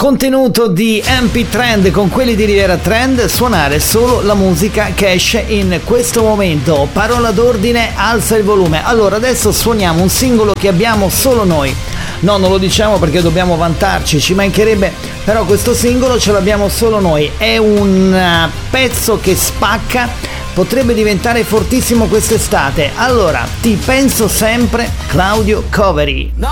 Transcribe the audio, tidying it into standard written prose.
contenuto di MP Trend con quelli di Riviera Trend, suonare solo la musica che esce in questo momento. Parola d'ordine, alza il volume. Allora, adesso suoniamo un singolo che abbiamo solo noi. No, non lo diciamo perché dobbiamo vantarci, ci mancherebbe, però questo singolo ce l'abbiamo solo noi. È un pezzo che spacca, potrebbe diventare fortissimo quest'estate. Allora, ti penso sempre, Claudio Coveri. No,